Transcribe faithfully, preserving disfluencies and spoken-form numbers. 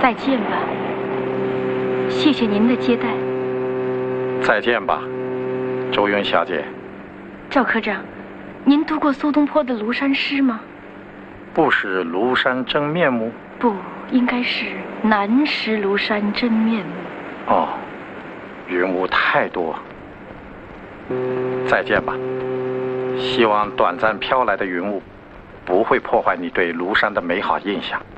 再见吧，谢谢您的接待。 再见吧，周云小姐。 赵科长，您读过苏东坡的《庐山诗》吗？ 不识庐山真面目。 不，应该是难识庐山真面目。 哦，云雾太多。再见吧，希望短暂飘来的云雾不会破坏你对庐山的美好印象。